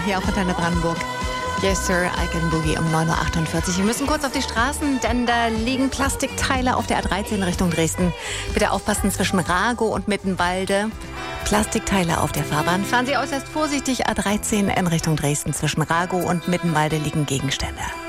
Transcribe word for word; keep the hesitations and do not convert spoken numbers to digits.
hier auf Antenne Brandenburg. Yes, Sir, I Can Boogie um neun Uhr achtundvierzig. Wir müssen kurz auf die Straßen, denn da liegen Plastikteile auf der A dreizehn Richtung Dresden. Bitte aufpassen zwischen Ragow und Mittenwalde. Plastikteile auf der Fahrbahn. Fahren Sie äußerst vorsichtig. A dreizehn in Richtung Dresden. Zwischen Ragow und Mittenwalde liegen Gegenstände.